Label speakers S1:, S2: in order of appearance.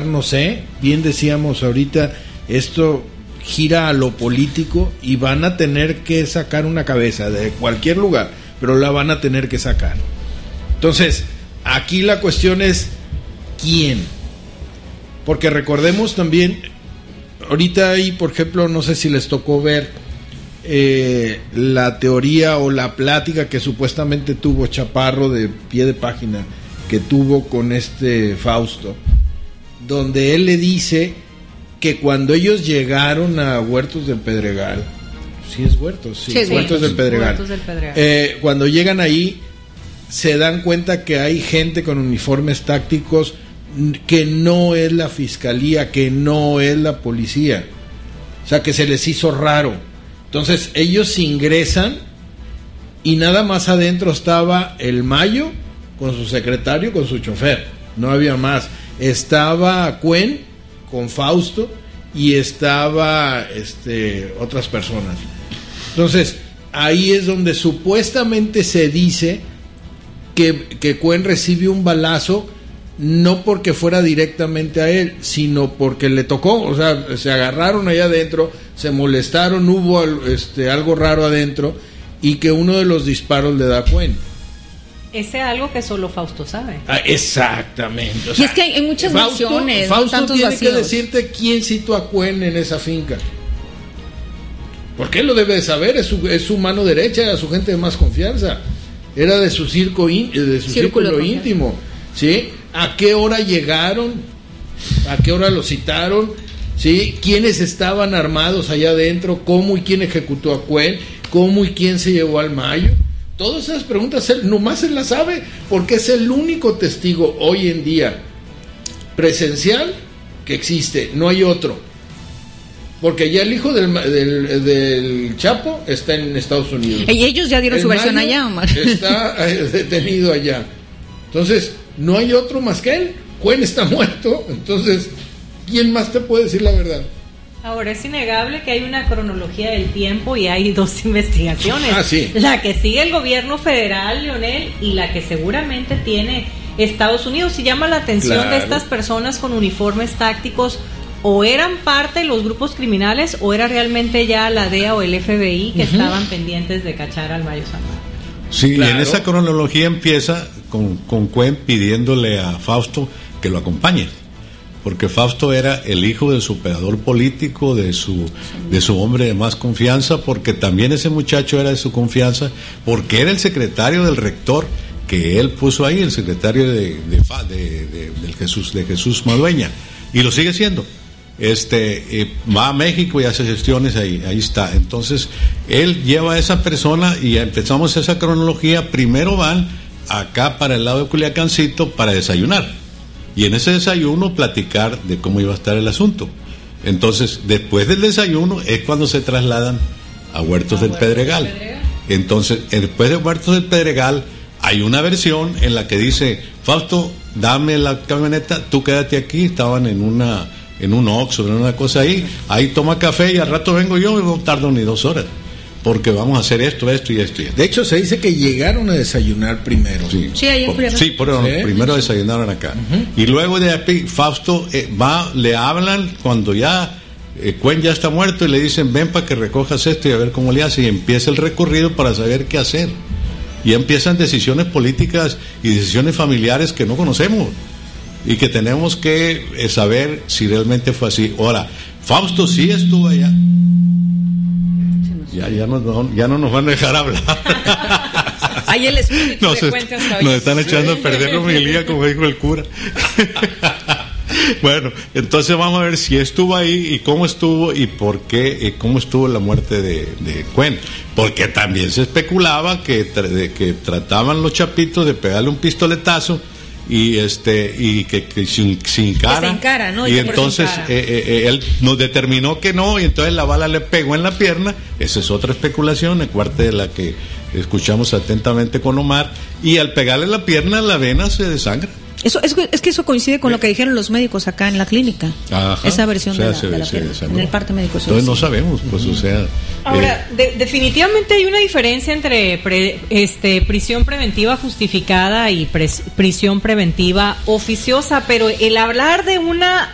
S1: pasar, no sé. Bien decíamos ahorita, esto gira a lo político y van a tener que sacar una cabeza de cualquier lugar, pero la van a tener que sacar. Entonces, aquí la cuestión es ¿quién? Porque recordemos también, ahorita hay, por ejemplo, no sé si les tocó ver la teoría o la plática que supuestamente tuvo Chaparro de pie de página, que tuvo con Fausto, donde él le dice que cuando ellos llegaron a Huertos del Pedregal, sí es Huertos, sí, Huertos del Pedregal, cuando llegan ahí se dan cuenta que hay gente con uniformes tácticos que no es la fiscalía, que no es la policía, o sea que se les hizo raro. Entonces ellos ingresan y nada más adentro estaba el Mayo con su secretario, con su chofer, no había más. Estaba Cuen con Fausto y estaba otras personas. Entonces ahí es donde supuestamente se dice que Cuen recibe un balazo, no porque fuera directamente a él, sino porque le tocó, o sea, se agarraron allá adentro, se molestaron, hubo algo raro adentro, y que uno de los disparos le da a Cuen.
S2: Ese algo que solo Fausto sabe.
S1: Exactamente. O
S3: sea, y es que hay muchas versiones.
S1: Fausto tiene vacíos. Que decirte quién citó a Cuen en esa finca. Porque él lo debe de saber, es su mano derecha, era su gente de más confianza. Era de su círculo íntimo. ¿Sí? ¿A qué hora llegaron? ¿A qué hora lo citaron? ¿Sí? ¿Quiénes estaban armados allá adentro? ¿Cómo y quién ejecutó a Cuen? ¿Cómo y quién se llevó al Mayo? Todas esas preguntas nomás él las sabe, porque es el único testigo hoy en día presencial que existe, no hay otro. Porque ya el hijo del Chapo está en Estados Unidos.
S3: Y ellos ya dieron su versión allá, Omar.
S1: Está detenido allá. Entonces, no hay otro más que él. Cuen está muerto. Entonces, ¿quién más te puede decir la verdad?
S2: Ahora, es innegable que hay una cronología del tiempo y hay dos investigaciones.
S1: Sí.
S2: La que sigue el gobierno federal, Leonel, y la que seguramente tiene Estados Unidos. Y llama la atención de estas personas con uniformes tácticos, o eran parte de los grupos criminales, o era realmente ya la DEA o el FBI que estaban pendientes de cachar al Mayo Zambada.
S4: Sí, claro. En esa cronología empieza con Cuen pidiéndole a Fausto que lo acompañe, porque Fausto era el hijo de su operador político, de su hombre de más confianza, porque también ese muchacho era de su confianza, porque era el secretario del rector que él puso ahí, el secretario de Jesús Madueña, y lo sigue siendo. Va a México y hace gestiones ahí está. Entonces él lleva a esa persona y empezamos esa cronología. Primero van acá para el lado de Culiacancito para desayunar, y en ese desayuno platicar de cómo iba a estar el asunto. Entonces después del desayuno es cuando se trasladan a Huertos del Pedregal. Entonces después de Huertos del Pedregal hay una versión en la que dice: Fausto, dame la camioneta, tú quédate aquí. Estaban en un Oxxo, en una cosa ahí toma café y al rato vengo yo, y no tardo ni 2 horas, porque vamos a hacer esto y esto.
S1: De hecho, se dice que llegaron a desayunar primero.
S4: Primero desayunaron acá. Y luego de aquí, Fausto le hablan cuando ya Cuen ya está muerto, y le dicen: ven para que recojas esto y a ver cómo le hace. Y empieza el recorrido para saber qué hacer. Y empiezan decisiones políticas y decisiones familiares que no conocemos, y que tenemos que saber si realmente fue así. Ahora, Fausto sí estuvo allá. Ya no nos van a dejar hablar.
S3: Ahí el espíritu
S4: nos están echando a perder la homilía, como dijo el cura. Bueno, entonces vamos a ver si estuvo ahí y cómo estuvo y por qué, cómo estuvo la muerte de Cuen. Porque también se especulaba que trataban los chapitos de pegarle un pistoletazo y que sin cara,
S3: que se encara, ¿no?
S4: Y entonces él nos determinó que no, y entonces la bala le pegó en la pierna. Esa es otra especulación, en parte de la que escuchamos atentamente con Omar, y al pegarle la pierna la vena se desangra.
S3: Es que eso coincide con lo que dijeron los médicos acá en la clínica.
S4: Ajá.
S3: Esa versión de la pierna, en el parte médico.
S4: Entonces no sabemos, pues, o sea...
S2: Ahora, definitivamente hay una diferencia entre prisión preventiva justificada y prisión preventiva oficiosa, pero el hablar de una